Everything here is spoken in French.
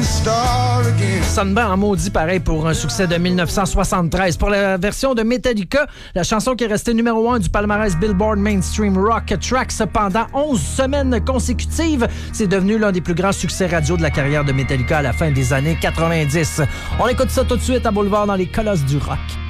Sonne bien en maudit pareil pour un succès de 1973. Pour la version de Metallica, la chanson qui est restée numéro 1 du palmarès Billboard Mainstream Rock Tracks pendant 11 semaines consécutives, c'est devenu l'un des plus grands succès radio de la carrière de Metallica à la fin des années 90. On écoute ça tout de suite à Boulevard dans les colosses du rock.